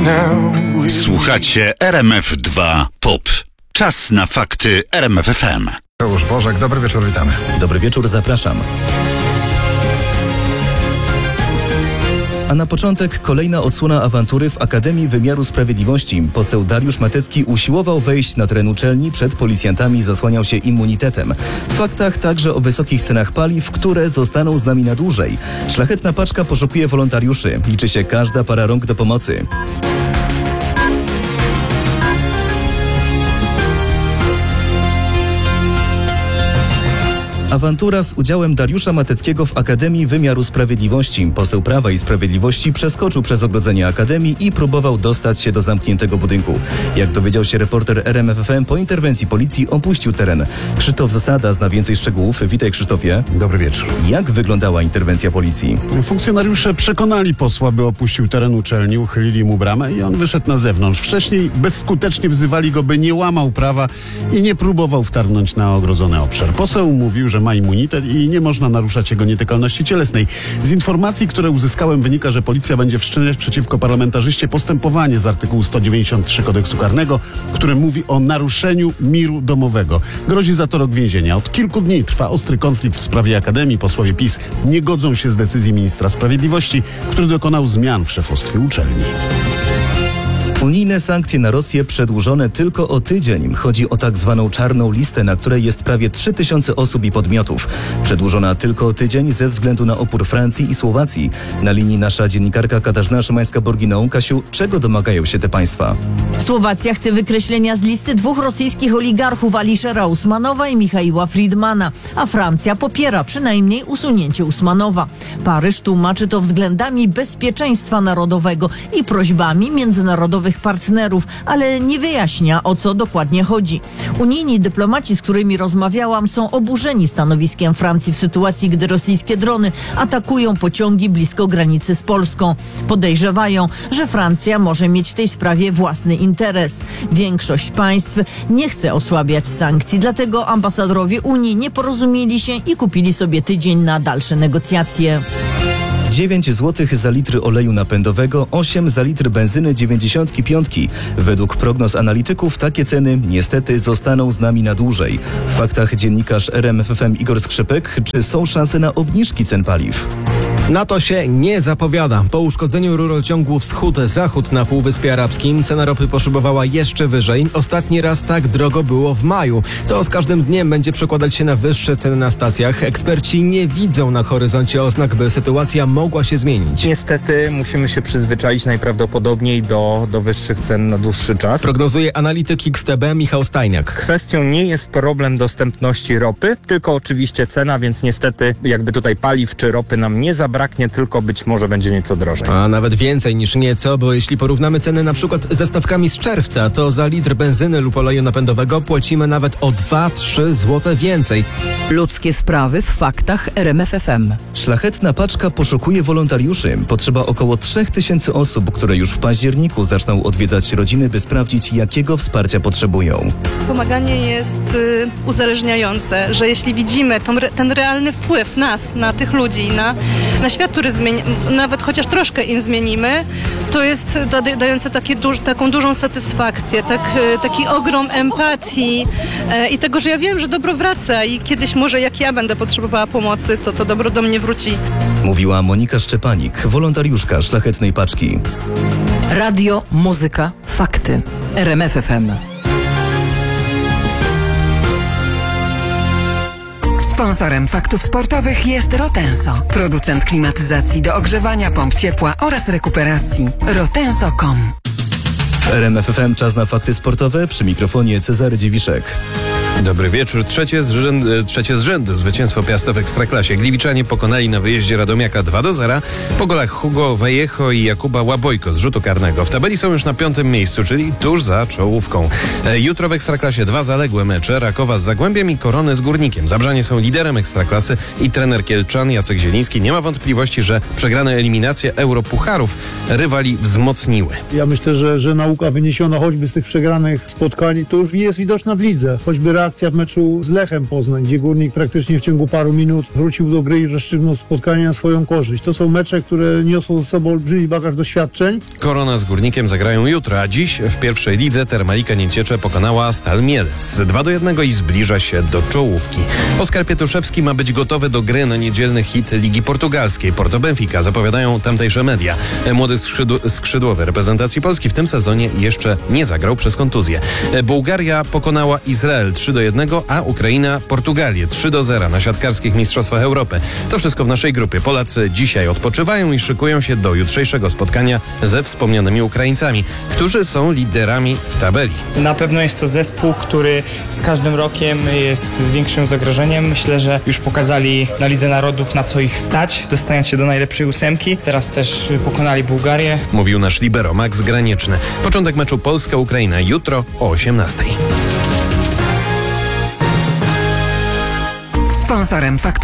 Słuchacie RMF2 POP. Czas na fakty RMF FM. Już Bożek, dobry wieczór, witamy. Dobry wieczór, zapraszam. A na początek kolejna odsłona awantury w Akademii Wymiaru Sprawiedliwości. Poseł Dariusz Matecki usiłował wejść na teren uczelni, przed policjantami zasłaniał się immunitetem. W faktach także o wysokich cenach paliw, które zostaną z nami na dłużej. Szlachetna paczka poszukuje wolontariuszy. Liczy się każda para rąk do pomocy. Awantura z udziałem Dariusza Mateckiego w Akademii Wymiaru Sprawiedliwości. Poseł Prawa i Sprawiedliwości przeskoczył przez ogrodzenie Akademii i próbował dostać się do zamkniętego budynku. Jak dowiedział się reporter RMF FM, po interwencji policji opuścił teren. Krzysztof Zasada zna więcej szczegółów. Witaj, Krzysztofie. Dobry wieczór. Jak wyglądała interwencja policji? Funkcjonariusze przekonali posła, by opuścił teren uczelni, uchylili mu bramę i on wyszedł na zewnątrz. Wcześniej bezskutecznie wzywali go, by nie łamał prawa i nie próbował wtargnąć na ogrodzony obszar. Poseł mówił, że ma immunitet i nie można naruszać jego nietykalności cielesnej. Z informacji, które uzyskałem, wynika, że policja będzie wszczynać przeciwko parlamentarzyście postępowanie z artykułu 193 Kodeksu Karnego, który mówi o naruszeniu miru domowego. Grozi za to rok więzienia. Od kilku dni trwa ostry konflikt w sprawie Akademii. Posłowie PiS nie godzą się z decyzji ministra sprawiedliwości, który dokonał zmian w szefostwie uczelni. Unijne sankcje na Rosję przedłużone tylko o tydzień. Chodzi o tak zwaną czarną listę, na której jest prawie 3000 osób i podmiotów. Przedłużona tylko o tydzień ze względu na opór Francji i Słowacji. Na linii nasza dziennikarka Katarzyna Szymańska-Borginą. Kasiu, czego domagają się te państwa? Słowacja chce wykreślenia z listy 2 rosyjskich oligarchów, Aliszera Usmanowa i Michaiła Friedmana, a Francja popiera przynajmniej usunięcie Usmanowa. Paryż tłumaczy to względami bezpieczeństwa narodowego i prośbami międzynarodowych partnerów, ale nie wyjaśnia, o co dokładnie chodzi. Unijni dyplomaci, z którymi rozmawiałam, są oburzeni stanowiskiem Francji w sytuacji, gdy rosyjskie drony atakują pociągi blisko granicy z Polską. Podejrzewają, że Francja może mieć w tej sprawie własny interes. Większość państw nie chce osłabiać sankcji, dlatego ambasadorowie Unii nie porozumieli się i kupili sobie tydzień na dalsze negocjacje. 9 zł za litr oleju napędowego, 8 za litr benzyny 95. Według prognoz analityków takie ceny niestety zostaną z nami na dłużej. W faktach dziennikarz RMF FM Igor Skrzypek. Czy są szanse na obniżki cen paliw? Na to się nie zapowiada. Po uszkodzeniu rurociągu wschód-zachód na Półwyspie Arabskim cena ropy poszybowała jeszcze wyżej. Ostatni raz tak drogo było w maju. To z każdym dniem będzie przekładać się na wyższe ceny na stacjach. Eksperci nie widzą na horyzoncie oznak, by sytuacja mogła się zmienić. Niestety musimy się przyzwyczaić najprawdopodobniej do wyższych cen na dłuższy czas. Prognozuje analityk XTB Michał Stajniak. Kwestią nie jest problem dostępności ropy, tylko oczywiście cena, więc niestety jakby tutaj paliw czy ropy nam nie zabraknie, tylko być może będzie nieco drożej. A nawet więcej niż nieco, bo jeśli porównamy ceny na przykład ze stawkami z czerwca, to za litr benzyny lub oleju napędowego płacimy nawet o 2-3 zł więcej. Ludzkie sprawy w faktach RMF FM. Szlachetna paczka poszukuje wolontariuszy. Potrzeba około 3000 osób, które już w październiku zaczną odwiedzać rodziny, by sprawdzić, jakiego wsparcia potrzebują. Pomaganie jest uzależniające, że jeśli widzimy ten realny wpływ nas, na tych ludzi, na świat, który nawet chociaż troszkę im zmienimy, to jest dające taką dużą satysfakcję, taki ogrom empatii i tego, że ja wiem, że dobro wraca i kiedyś może jak ja będę potrzebowała pomocy, to dobro do mnie wróci. Mówiła Monika Szczepanik, wolontariuszka Szlachetnej Paczki. Radio, muzyka, fakty. RMF FM. Sponsorem faktów sportowych jest Rotenso, producent klimatyzacji do ogrzewania, pomp ciepła oraz rekuperacji. Rotenso.com. W RMF FM czas na fakty sportowe. Przy mikrofonie Cezary Dziewiszek. Dobry wieczór. Trzecie z rzędu zwycięstwo Piasta w Ekstraklasie. Gliwiczanie pokonali na wyjeździe Radomiaka 2-0 po golach Hugo Vallejo i Jakuba Łabojko z rzutu karnego. W tabeli są już na 5. miejscu, czyli tuż za czołówką. Jutro w Ekstraklasie 2 zaległe mecze. Rakowa z Zagłębiem i Korony z Górnikiem. Zabrzanie są liderem Ekstraklasy i trener Kielczan Jacek Zieliński nie ma wątpliwości, że przegrane eliminacje Europucharów rywali wzmocniły. Ja myślę, że nauka wyniesiona choćby z tych przegranych spotkań to już jest widoczna w lidze. Choćby reakcja w meczu z Lechem Poznań, gdzie Górnik praktycznie w ciągu paru minut wrócił do gry i rozstrzygnął spotkanie na swoją korzyść. To są mecze, które niosą ze sobą olbrzymi bagaż doświadczeń. Korona z Górnikiem zagrają jutro, a dziś w pierwszej lidze Termalika Nięciecze pokonała Stal Mielec 2-1 i zbliża się do czołówki. Oskar Pietruszewski ma być gotowy do gry na niedzielny hit Ligi Portugalskiej. Porto Benfica, zapowiadają tamtejsze media. Młody skrzydłowy reprezentacji Polski w tym sezonie jeszcze nie zagrał przez kontuzję. Bułgaria pokonała Izrael 3-1, a Ukraina Portugalię 3-0 na siatkarskich Mistrzostwach Europy. To wszystko w naszej grupie. Polacy dzisiaj odpoczywają i szykują się do jutrzejszego spotkania ze wspomnianymi Ukraińcami, którzy są liderami w tabeli. Na pewno jest to zespół, który z każdym rokiem jest większym zagrożeniem. Myślę, że już pokazali na Lidze Narodów, na co ich stać, dostając się do najlepszej ósemki. Teraz też pokonali Bułgarię. Mówił nasz libero Max Granieczny. Początek meczu Polska-Ukraina jutro o 18:00. Sponsorem Faktów